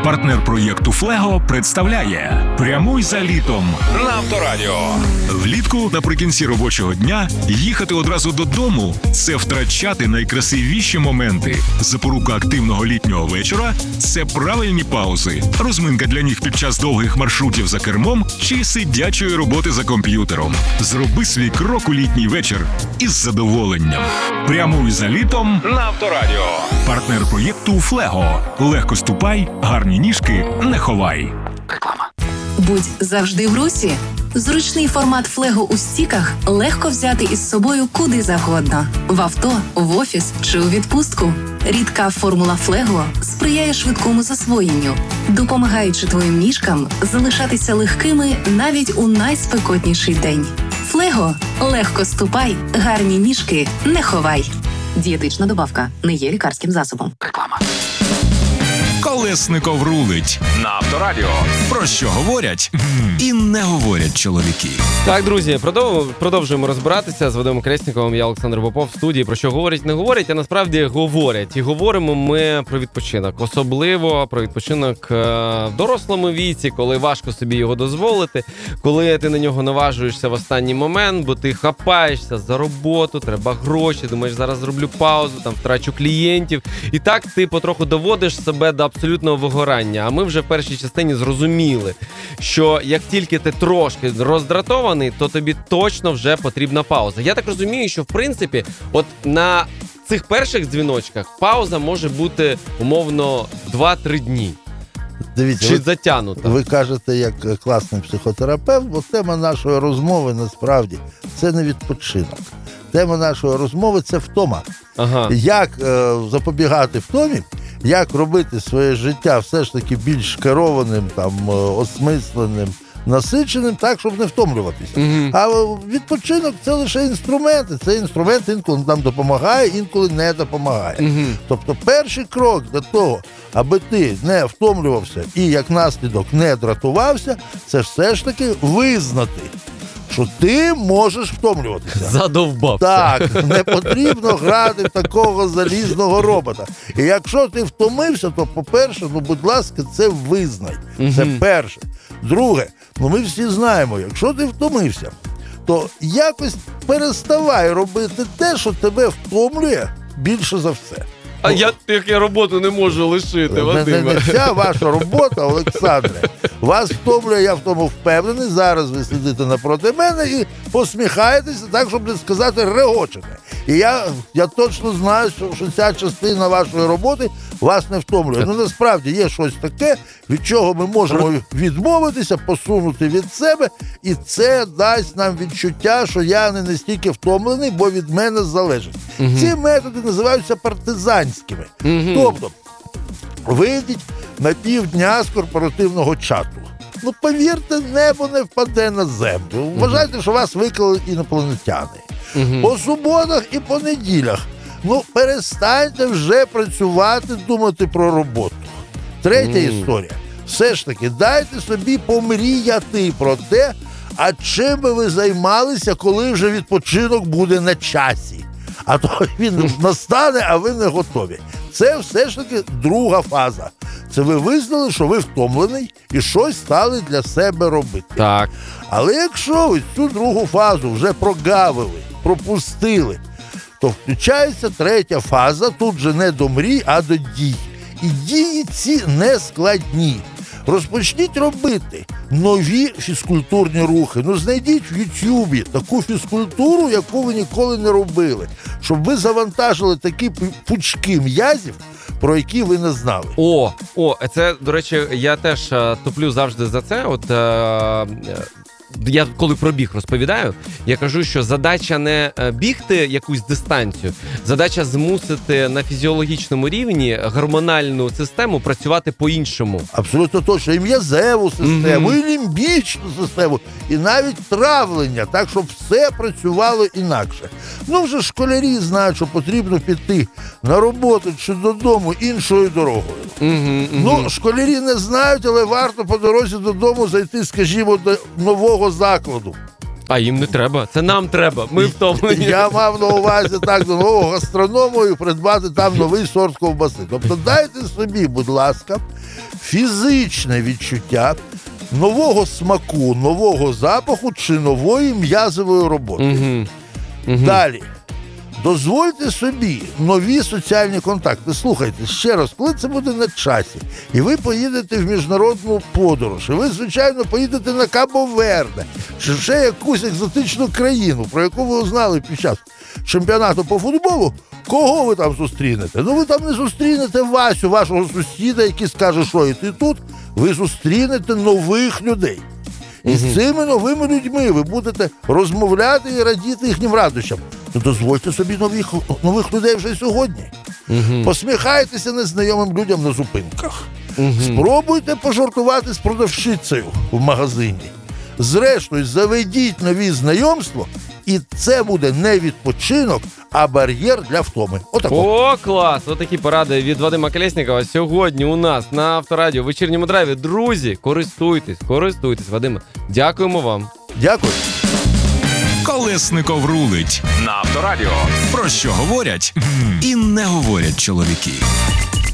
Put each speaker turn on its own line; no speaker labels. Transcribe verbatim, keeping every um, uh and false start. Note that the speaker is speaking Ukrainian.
Партнер проєкту «Флего» представляє «Прямуй за літом» на Авторадіо. Влітку наприкінці робочого дня їхати одразу додому – це втрачати найкрасивіші моменти. Запорука активного літнього вечора – це правильні паузи, розминка для ніг під час довгих маршрутів за кермом чи сидячої роботи за комп'ютером. Зроби свій крок у літній вечір із задоволенням. «Прямуй за літом» на Авторадіо. Партнер проєкту «Флего». Легко ступай, гарні ніжки не ховай.
Реклама.
Будь завжди в русі. Зручний формат «Флего» у стіках легко взяти із собою куди завгодно. В авто, в офіс чи у відпустку. Рідка формула «Флего» сприяє швидкому засвоєнню, допомагаючи твоїм ніжкам залишатися легкими навіть у найспекотніший день. «Флего» – легко ступай, гарні ніжки не ховай. Дієтична добавка не є лікарським засобом.
Реклама.
Колесников рулить на Авторадіо. Про що говорять і не говорять чоловіки.
Так, друзі, продов... продовжуємо розбиратися з Вадимом Колєсніковим. Я Олександр Попов в студії. Про що говорять, не говорять, а насправді говорять. І говоримо ми про відпочинок. Особливо про відпочинок в дорослому віці, коли важко собі його дозволити, коли ти на нього наважуєшся в останній момент, бо ти хапаєшся за роботу, треба гроші, думаєш, зараз зроблю паузу, там втрачу клієнтів. І так ти потроху доводиш себе до абсолютного вигорання. А ми вже в першій частині зрозуміли, що як тільки ти трошки роздратований, то тобі точно вже потрібна пауза. Я так розумію, що в принципі от на цих перших дзвіночках пауза може бути умовно два-три дні.
Дивіться,
Чи
ви,
затягнута.
ви кажете як класний психотерапевт, бо тема нашої розмови насправді це не відпочинок. Тема нашої розмови – це втома.
Ага.
Як е, запобігати втомі, як робити своє життя все ж таки більш керованим, там, е, осмисленим, насиченим, так, щоб не втомлюватися.
Угу.
А відпочинок – це лише інструменти. Це інструмент інколи нам допомагає, інколи не допомагає.
Угу.
Тобто перший крок до того, аби ти не втомлювався і як наслідок не дратувався, це все ж таки визнати, що ти можеш втомлюватися.
Задовбався.
Так, не потрібно грати в такого залізного робота. І якщо ти втомився, то, по-перше, ну, будь ласка, це визнай.
Угу.
Це перше. Друге, ну ми всі знаємо, якщо ти втомився, то якось переставай робити те, що тебе втомлює більше за все.
А я таку роботу не можу лишити,
Не,
Вадиме.
не, не вся ваша робота, Олександре. Вас втомлює, я в тому впевнений. Зараз ви сидите напроти мене і посміхаєтеся так, щоб не сказати регочете. І я, я точно знаю, що, що ця частина вашої роботи вас не втомлює. Ну, насправді, є щось таке, від чого ми можемо відмовитися, посунути від себе, і це дасть нам відчуття, що я не настільки втомлений, бо від мене залежить.
Угу.
Ці методи називаються партизанськими.
Угу.
Тобто, вийдіть на півдня з корпоративного чату. Ну, повірте, небо не впаде на землю. Вважайте, що вас викликали інопланетяни.
Угу.
По суботах і по неділях. Ну, перестаньте вже працювати, думати про роботу. Третя
Mm.
історія. Все ж таки, дайте собі помріяти про те, а чим би ви займалися, коли вже відпочинок буде на часі. А то він настане, а ви не готові. Це все ж таки друга фаза. Це ви визнали, що ви втомлений і щось стали для себе робити.
Так.
Але якщо ви цю другу фазу вже прогавили, пропустили, то включається третя фаза, тут же не до мрій, а до дій. І дії ці не складні. Розпочніть робити нові фізкультурні рухи. Ну, знайдіть в Ютубі таку фізкультуру, яку ви ніколи не робили, щоб ви завантажили такі пучки м'язів, про які ви не знали.
О, о, це, до речі, я теж а, туплю завжди за це. От а, я коли про біг розповідаю, я кажу, що задача не бігти якусь дистанцію, задача змусити на фізіологічному рівні гормональну систему працювати по-іншому.
Абсолютно точно. І м'язеву систему, mm-hmm. і лімбічну систему, і навіть травлення, так, щоб все працювало інакше. Ну, вже школярі знають, що потрібно піти на роботу чи додому іншою дорогою.
Mm-hmm, mm-hmm.
Ну, школярі не знають, але варто по дорозі додому зайти, скажімо, до нового закладу.
А їм не треба. Це нам треба. Ми втомлені.
Я мав на увазі так до нового гастроному і придбати там новий сорт ковбаси. Тобто дайте собі, будь ласка, фізичне відчуття нового смаку, нового запаху чи нової м'язової роботи.
Угу. Угу.
Далі. Дозвольте собі нові соціальні контакти. Слухайте, ще раз, коли це буде на часі, і ви поїдете в міжнародну подорож, і ви, звичайно, поїдете на Кабо-Верде, чи ще якусь екзотичну країну, про яку ви узнали під час чемпіонату по футболу, кого ви там зустрінете? Ну, ви там не зустрінете Васю, вашого сусіда, який скаже, що і ти тут, ви зустрінете нових людей. І з цими новими людьми ви будете розмовляти і радіти їхнім радощам. То дозвольте собі нових, нових людей вже сьогодні.
Угу.
Посміхайтеся незнайомим людям на зупинках.
Угу.
Спробуйте пожартувати з продавщицею в магазині. Зрештою, заведіть нові знайомства, і це буде не відпочинок, а бар'єр для втоми. Отако.
О, клас! Отакі поради від Вадима Колєснікова сьогодні у нас на Авторадіо в вечірньому драйві. Друзі, користуйтесь, користуйтесь. Вадиме, дякуємо вам.
Дякую.
Колесников рулить на Авторадіо. Про що говорять і не говорять чоловіки.